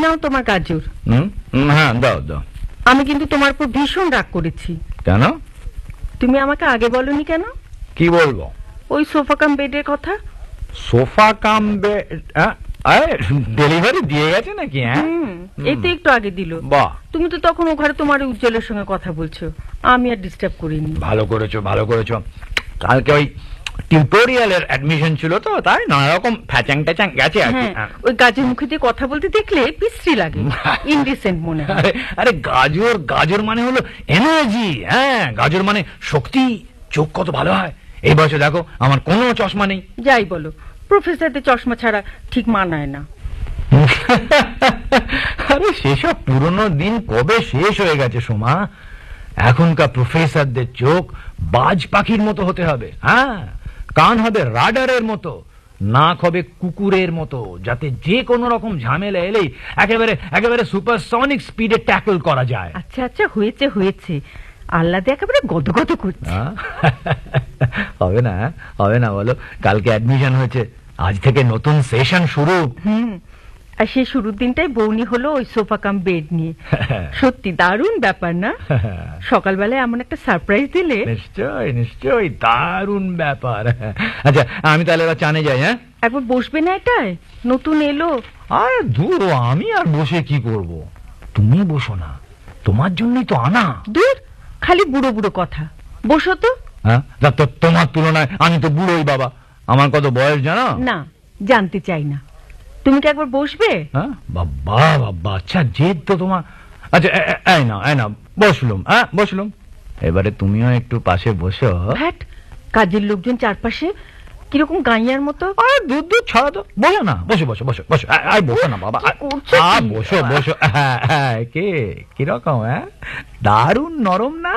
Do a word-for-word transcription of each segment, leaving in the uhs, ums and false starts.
নাও তোমার গাজর। হ্যাঁ দাও দাও। আমি কিন্তু তোমার উপর ভীষণ রাগ করেছি। কেন? তুমি আমাকে আগে বলনি কেন? কি বলবো? ওই সোফা কাম বেডের কথা। সোফা কাম বেড ডেলিভারি দিয়ে গেছে নাকি? হ্যাঁ, এই তো একটু আগে দিল। বাহ, তুমি তো তখন ও ঘরে তোমার উজ্জ্বলের সঙ্গে কথা বলছো, আমি আর ডিস্টার্ব করিনি। ভালো করেছো ভালো করেছো। কালকে ওই টিউটোরিয়ালের অ্যাডমিশন ছিল তো, তাই নানা রকম ফ্যাচাং ট্যাচাং গেছে আর কি। ওই গাজর মুখে দিয়ে কথা বলতে দেখলে বিশ্রী লাগে, ইনডিসেন্ট মনে হয়। আরে গাজর গাজর মানে হলো এনার্জি। হ্যাঁ, গাজর মানে শক্তি। চোখ কত ভালো হয়। এই বয়সে দেখো আমার কোনো চশমা নেই। যাই বলো, প্রফেসরদের চশমা ছাড়া ঠিক মানায় না। আরে সেসব পুরনো দিন কবে শেষ হয়ে গেছে সোমা। এখনকার প্রফেসরদের চোখ বাজ পাখির মতো হতে হবে। হ্যাঁ, কান হবে রাডারের মতো, নাক হবে কুকুরের মতো, যাতে যে কোনো রকম ঝামেলা এলেই একেবারে একেবারে সুপারসনিক স্পিডে ট্যাকল করা যায়। আচ্ছা আচ্ছা, হয়েছে হয়েছে, আল্লাদে একেবারে গদগদ করছে। হবে না হবে না বলো? কালকে অ্যাডমিশন হয়েছে, আজ থেকে নতুন সেশন শুরু। হুম, আর সেই শুরুর দিনটাই বউনি হলো ওই সোফা কাম বেড নিয়ে। সত্যি দারুণ ব্যাপার না? সকালবেলায় এমন একটা সারপ্রাইজ দিলে। নিশ্চয় নিশ্চয়, দারুণ ব্যাপার। আচ্ছা আমি তাহলে এবার চানে যাই। হ্যাঁ, একবার বসবে না? এটাই নতুন এলো। আরে দূর, আমি আর বসে কি করব? তুমি বসো না, তোমার জন্যই তো আনা। দূর, খালি বুড়ো বুড়ো কথা। বসো তো। হ্যাঁ, তোমার তুলনায় আমি তো বুড়োই বাবা। আমার কত বয়স জানো? না, জানতে চাই না। তুমি কি একবার বসবে? হ্যাঁ বাবা বাবা, আচ্ছা জেদ তো তোমার। আচ্ছা এই নাও এই নাও, বসলুম। হ্যাঁ বসলুম, এবারে তুমিও একটু পাশে বসো। হ্যাট, কাজের লোকজন চারপাশে কিরকম গাইয়ার মতো। আরে দূর দূর ছাড়া তো, বসো না, বসো বসো বসো বসো। আয় বসো না বাবা, বসো বসো। কে কিরকম? হ্যাঁ, দারুণ নরম না?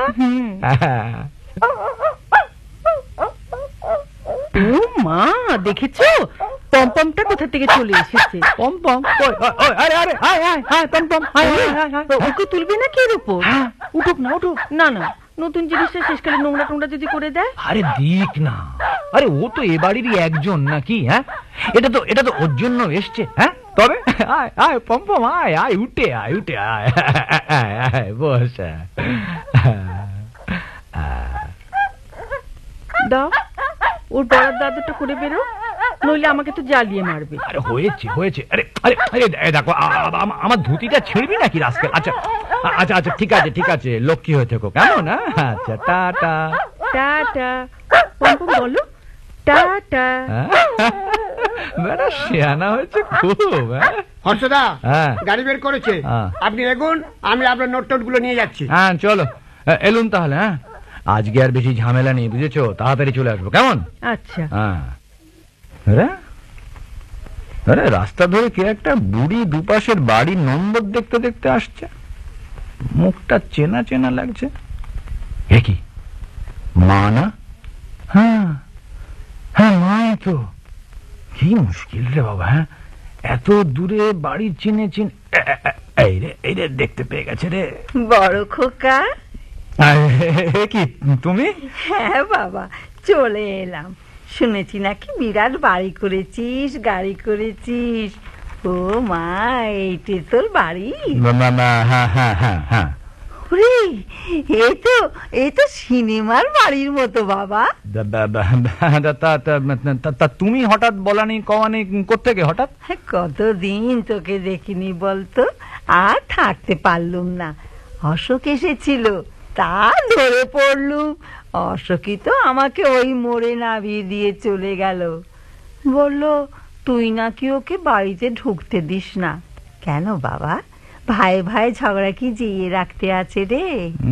ও মা, দেখেছো পমপমটা কোথা থেকে চলে এসেছে? পমপম? আরে আরে আয় আয় আয় পমপম, ওকে তুলবে না কি এর উপর? উঠুক না উঠুক। না না, নতুন জিনিসটা শেষকালে নোংরা টোংরা যদি করে দেয়। আরে দিক না, আরে ও তো এ বাড়িরই একজন নাকি? হ্যাঁ, এটা তো এটা তো ওর জন্য এসছে। হ্যাঁ, তবে আয় আয় পমপম, আয় আয় উঠে আয় উঠে আয় আয় বস। দাও, ওর বড়ার দাদুটা করে বেরো, নইলে আমাকে তো জ্বালিয়ে মারবে। আরে হয়েছে হয়েছে। আরে আরে আরে দেখো, আমার ধুতিটা ছিঁড়বি নাকি রাস্কেল? আচ্ছা আচ্ছা আচ্ছা, ঠিক আছে ঠিক আছে, লক্ষ্মী হয়ে থেকো কেমন? আচ্ছা টাটা টাটা। পমপম বলো টাটা। বেটা শিয়ানা হয়েছে খুব। হর্ষদা গাড়ি বের করেছে, আপনি এগুন, আমি আপনার নোট টোট গুলো নিয়ে যাচ্ছি। হ্যাঁ চলো, এলুন তাহলে। হ্যাঁ, আজকে আর বেশি ঝামেলা নেই, বুঝেছো? তাড়াতাড়ি চলে আসবো কেমন? আচ্ছা। হ্যাঁ, আরে রাস্তা ধরে কে একটা বুড়ি দুপাশের বাড়ির নম্বর দেখতে দেখতে আসছে, মুখটা চেনা চেনা লাগছে। এ কি মা না? হ্যাঁ হ্যাঁ, মাই তো। কি মুশকিল রে বাবা। হ্যাঁ, এত দূরে বাড়ি চিনে চিনে। এই রে এই রে, দেখতে পেয়ে গেছে রে। বড় খোকা, কি তুমি? হ্যাঁ বাবা, চলে এলাম। শুনেছি নাকি বিরাট বাড়ি করেছিস, গাড়ি করেছিস। ও মা, এইটি তোর বাড়ি? হ্যাঁ হ্যাঁ হ্যাঁ হ্যাঁ। এই তো এই তো সিনেমার বাড়ির মতো বাবা। তা তুমি হঠাৎ বলানি কওয়ানি কোত্থেকে হঠাৎ? কতদিন তোকে দেখিনি বলতো, আর থাকতে পারলুম না। অশোক এসেছিল, তা ধরে পড়লুম। অশোকই তো আমাকে ওই মোড়ে নামিয়ে দিয়ে চলে গেল। বলল তুই নাকি ওকে বাড়িতে ঢুকতে দিস না। কেন বাবা, ভাই ভাই ঝগড়া কি জিয়ে রাখতে আছে রে?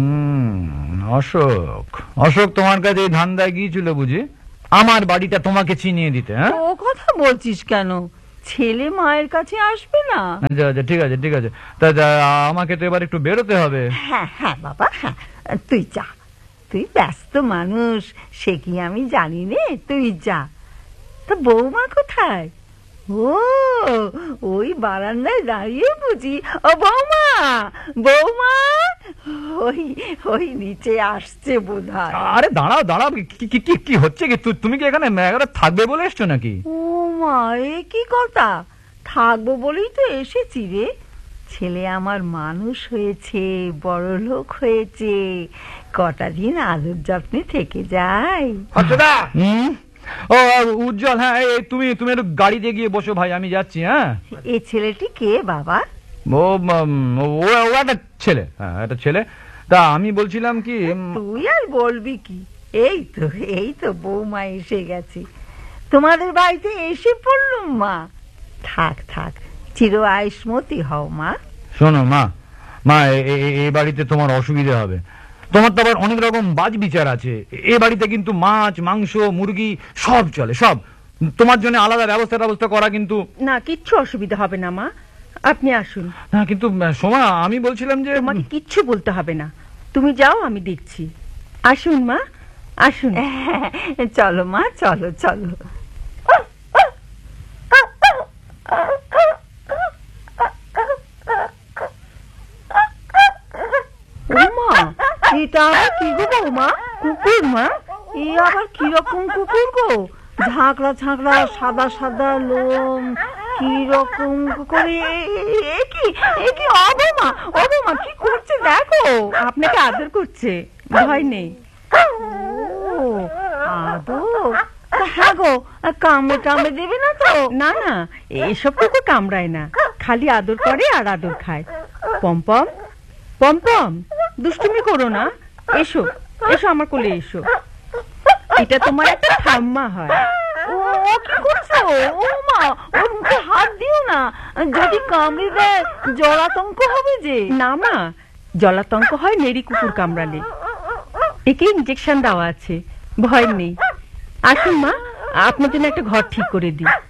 অশোক অশোক তোমার কাছে ধান্দায় গিয়েছিল বুঝি আমার বাড়িটা তোমাকে চিনিয়ে দিতে? হ্যাঁ, ও কথা বলছিস কেন? ছেলে মায়ের কাছে আসবে না? আচ্ছা ঠিক আছে ঠিক আছে, তা আমাকে তো এবার একটু বেরোতে হবে। হ্যাঁ হ্যাঁ বাবা, হ্যাঁ তুই যা, তুই ব্যস্ত মানুষ, সে কি আমি জানি নে, তুই যা। তা বৌমা কোথায়? ও ওই বারান্দায় দাঁড়িয়ে বুঝি। ও বৌমা, বৌমা ওই ওই নিচে আসছে বোধহয়। আরে দাঁড়াও দাঁড়াও, কি হচ্ছে কি? তুমি কি এখানে থাকবে বলে এসছো নাকি? ও মা, এ কি কথা? থাকবো বলেই তো এসেছি রে। ছেলে আমার মানুষ হয়েছে, বড় লোক হয়েছে, কটা দিন আদর যত্নে থেকে যায়। হর্ষদা, হুম ও উজ্জ্বল, হ্যাঁ এই তুমি তুমি একটু গাড়িতে গিয়ে বসো ভাই, আমি যাচ্ছি। হ্যাঁ এই ছেলেটি কে বাবা? ও উম, ও ও একটা ছেলে, হ্যাঁ একটা ছেলে। তা আমি বলছিলাম কি, উম, তুই আর বলবি কি, এই তো এই তো বৌমা এসে গেছে, তোমাদের বাড়িতে এসে পড়লুম মা। থাক থাক, চির আয়ুষ্মতি হও মা। শোনো মা, মা এ- এ- এ বাড়িতে তোমার অসুবিধা হবে। তোমার তো আবার অনেক রকম বাজ বিচার আছে। এ বাড়িতে কিন্তু মাছ, মাংস, মুরগি সব চলে, সব। তোমার জন্য আলাদা ব্যবস্থা ব্যবস্থা করা কিন্তু না, কিচ্ছু অসুবিধা হবে না মা, আপনি আসুন। না। কিন্তু আহ, সোমা, আমি বলছিলাম যে তোমাকে কিচ্ছু বলতে হবে না, তুমি যাও, আমি দেখছি। আসুন মা, আসুন। চলো মা, চলো চলো। ও মা, এটা আবার কি গো বৌমা? কুকুর মা? এ আবার কিরকম কুকুর গো? ঝাঁকড়া ঝাঁকড়া, সাদা সাদা লোম, কিরকম করে এ- এ কি এ কি অবমা, অবমা কি করছে দেখো। আপনাকে আদর করছে, ভয় নেই। ও আদর? তা হ্যাঁ গো, কামড়ে টামড়ে দেবে না তো? না না, এসব কুকুর কামড়ায় না, খালি আদর করে আর আদর খায়। পম্পম, পম্পম, দুষ্টুমি করো না, এসো এসো আমার কোলে এসো। এটা তোমার একটা ঠাম্মা হয়। ও ও কি করছো? ও মা, ওর মুখে হাত দিও না, যদি কামড়ে দেয় জলাতঙ্ক হবে যে। না মা, জলাতঙ্ক হয় নেড়ি কুকুর কামড়ালে। একে ইঞ্জেকশন দেওয়া আছে, ভয় নেই। আসুন মা, আপনার জন্য একটা ঘর ঠিক করে দিই।